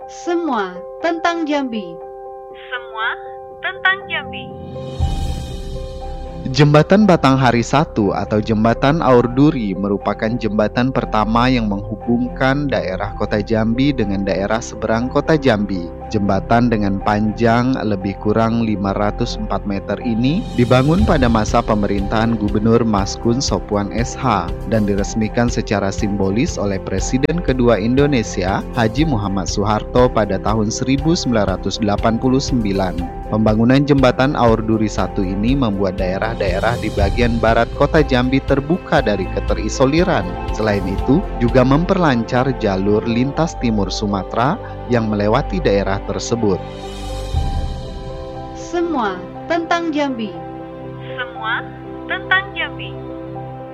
Semua tentang Jambi. Semua tentang Jambi. Jembatan Batanghari 1 atau Jembatan Aur Duri merupakan jembatan pertama yang menghubungkan daerah Kota Jambi dengan daerah seberang Kota Jambi. Jembatan dengan panjang lebih kurang 504 meter ini dibangun pada masa pemerintahan Gubernur Maskun Sopwan SH dan diresmikan secara simbolis oleh Presiden kedua Indonesia, Haji Muhammad Soeharto pada tahun 1989. Pembangunan jembatan Aur Duri 1 ini membuat daerah-daerah di bagian barat Kota Jambi terbuka dari keterisoliran. Selain itu, juga memperlancar jalur lintas timur Sumatera yang melewati daerah tersebut. Semua tentang Jambi. Semua tentang Jambi.